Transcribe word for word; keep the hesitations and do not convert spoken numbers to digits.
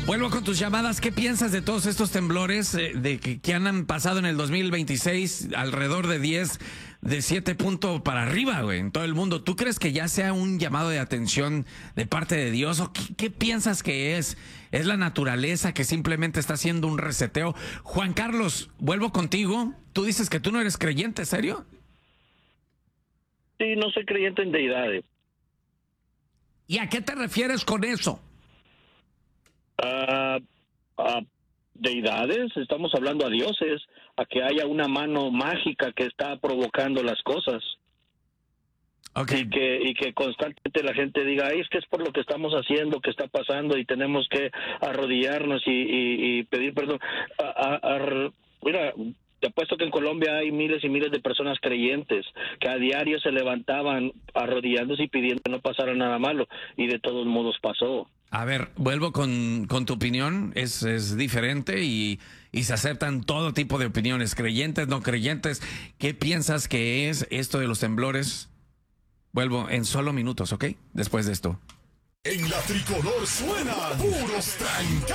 Vuelvo con tus llamadas. ¿Qué piensas de todos estos temblores eh, de que, que han pasado en el dos mil veintiséis? Alrededor de diez, de siete puntos para arriba, güey, en todo el mundo. ¿Tú crees que ya sea un llamado de atención de parte de Dios? ¿O qué, qué piensas que es? ¿Es la naturaleza que simplemente está haciendo un reseteo? Juan Carlos, vuelvo contigo. Tú dices que tú no eres creyente, ¿serio? Sí, no soy creyente en deidades. ¿Y a qué te refieres con eso? Uh, uh, deidades, estamos hablando a dioses, a que haya una mano mágica que está provocando las cosas. Okay. Y que y que constantemente la gente diga, ay, es que es por lo que estamos haciendo, que está pasando y tenemos que arrodillarnos y, y, y pedir perdón. A, a, a, mira, te apuesto que en Colombia hay miles y miles de personas creyentes que a diario se levantaban arrodillándose y pidiendo que no pasara nada malo, y de todos modos pasó. A ver, vuelvo con, con tu opinión, es, es diferente y, y se aceptan todo tipo de opiniones, creyentes, no creyentes. ¿Qué piensas que es esto de los temblores? Vuelvo en solo minutos, ¿ok? Después de esto. En la tricolor suena puros tranca.